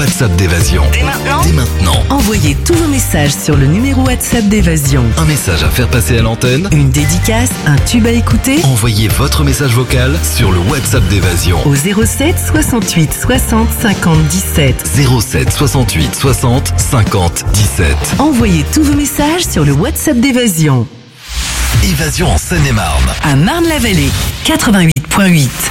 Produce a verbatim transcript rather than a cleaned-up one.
WhatsApp d'Évasion. Dès maintenant Dès maintenant. Envoyez tous vos messages sur le numéro WhatsApp d'Évasion. Un message à faire passer à l'antenne. Une dédicace, un tube à écouter. Envoyez votre message vocal sur le WhatsApp d'Évasion. Au zéro sept soixante-huit soixante cinquante dix-sept. zéro sept soixante-huit soixante cinquante dix-sept. Envoyez tous vos messages sur le WhatsApp d'Évasion. Évasion en Seine-et-Marne. À Marne-la-Vallée, quatre-vingt-huit virgule huit.